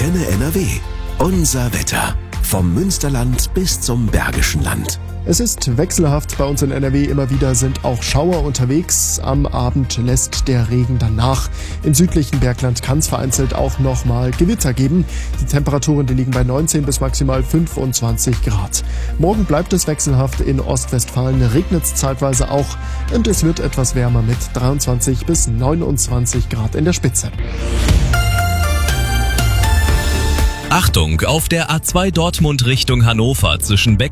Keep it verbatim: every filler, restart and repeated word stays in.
Antenne N R W. Unser Wetter. Vom Münsterland bis zum Bergischen Land. Es ist wechselhaft bei uns in N R W. Immer wieder sind auch Schauer unterwegs. Am Abend lässt der Regen dann nach. Im südlichen Bergland kann es vereinzelt auch nochmal Gewitter geben. Die Temperaturen, die liegen bei neunzehn bis maximal fünfundzwanzig Grad. Morgen bleibt es wechselhaft. In Ostwestfalen regnet es zeitweise auch. Und es wird etwas wärmer mit dreiundzwanzig bis neunundzwanzig Grad in der Spitze. Achtung, auf der A zwei Dortmund Richtung Hannover zwischen Beck